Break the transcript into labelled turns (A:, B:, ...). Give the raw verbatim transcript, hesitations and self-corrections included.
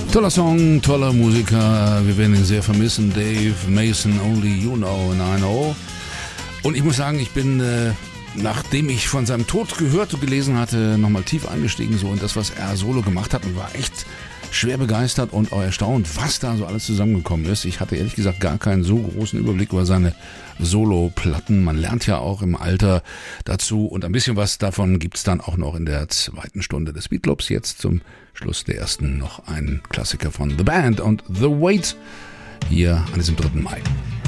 A: Toller Song, toller Musiker. Wir werden ihn sehr vermissen. Dave Mason, Only You Know and I Know. Und ich muss sagen, ich bin, äh, nachdem ich von seinem Tod gehört und gelesen hatte, nochmal tief eingestiegen so in das, was er solo gemacht hat und war echt schwer begeistert und auch erstaunt, was da so alles zusammengekommen ist. Ich hatte ehrlich gesagt gar keinen so großen Überblick über seine Solo-Platten. Man lernt ja auch im Alter dazu und ein bisschen was davon gibt's dann auch noch in der zweiten Stunde des Beatclubs. Jetzt zum Schluss der ersten noch ein Klassiker von The Band und The Wait hier an diesem dritten Mai.